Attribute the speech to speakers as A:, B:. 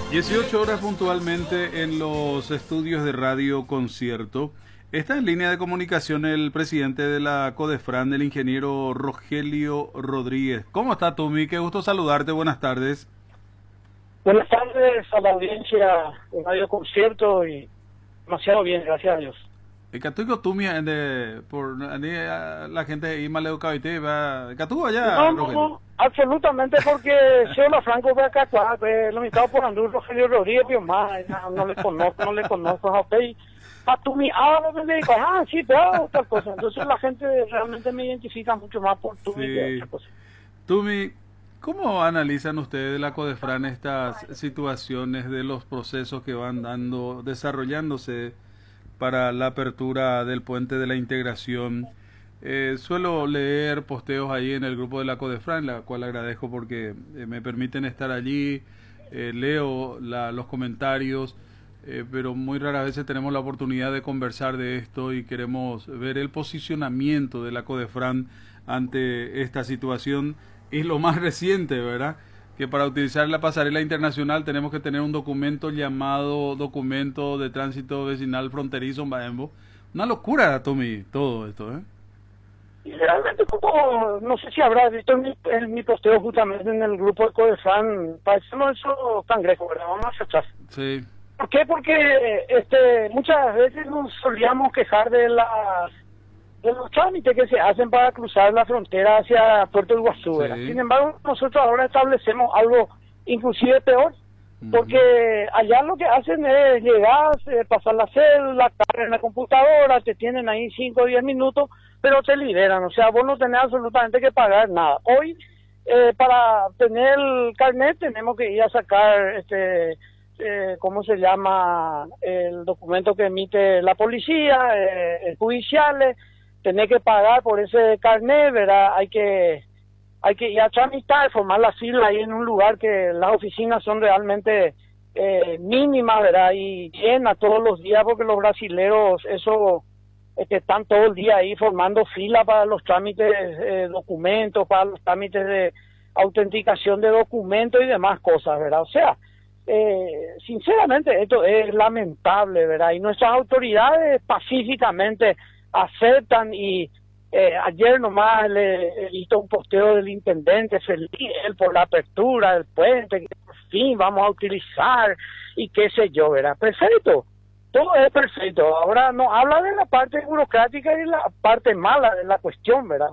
A: 18 horas puntualmente en los estudios de Radio Concierto. Está en línea de comunicación el presidente de la CODEFRAN, el ingeniero Rogelio Rodríguez. ¿Cómo está, Tumi? Qué gusto saludarte. Buenas tardes.
B: Buenas tardes a la audiencia de Radio Concierto y demasiado bien, gracias a Dios.
A: Catuico Tumi por la gente de Imaleo Cavite, Catuco allá.
B: No, absolutamente, porque Seola Franco ve acá, lo invitado por Andrés Rogelio Rodríguez, pero más, no le conozco a Pei. A Tumi, me dijo, sí, pero otra cosa. Entonces la gente realmente me identifica mucho más por Tumi que otra cosa.
A: Tumi, ¿cómo analizan ustedes de la CODEFRAN estas situaciones de los procesos que van desarrollándose para la apertura del puente de la integración? Suelo leer posteos ahí en el grupo de la CODEFRAN, la cual agradezco porque me permiten estar allí, leo los comentarios, pero muy raras veces tenemos la oportunidad de conversar de esto y queremos ver el posicionamiento de la CODEFRAN ante esta situación. Y lo más reciente, ¿verdad?, que para utilizar la pasarela internacional tenemos que tener un documento llamado Documento de Tránsito Vecinal Fronterizo en Baembo. Una locura, Tommy, todo esto, ¿eh?
B: Y realmente, como no sé si habrás visto en mi posteo justamente en el grupo de CODEFRAN, parecemos eso cangrejo, ¿verdad? Vamos hacia atrás.
A: Sí.
B: ¿Por qué? Porque muchas veces nos solíamos quejar de los trámites que se hacen para cruzar la frontera hacia Puerto Iguazú. Sí. Sin embargo, nosotros ahora establecemos algo inclusive peor, porque allá lo que hacen es llegar, pasar la cédula, cargar en la computadora, te tienen ahí 5 o 10 minutos, pero te liberan, o sea, vos no tenés absolutamente que pagar nada. Hoy, para tener el carnet, tenemos que ir a sacar, ¿cómo se llama?, el documento que emite la policía, judiciales, tener que pagar por ese carnet, ¿verdad? Hay que ir a tramitar, formar la fila ahí en un lugar que las oficinas son realmente mínimas, ¿verdad? Y llenas todos los días, porque los brasileros, están todo el día ahí formando fila para los trámites, documentos, para los trámites de autenticación de documentos y demás cosas, ¿verdad? O sea, sinceramente esto es lamentable, ¿verdad? Y nuestras autoridades pacíficamente aceptan y ayer nomás le hizo un posteo del intendente feliz él por la apertura del puente, que por fin vamos a utilizar y qué sé yo, ¿verdad? Perfecto, todo es perfecto. Ahora no habla de la parte burocrática y la parte mala de la cuestión, ¿verdad?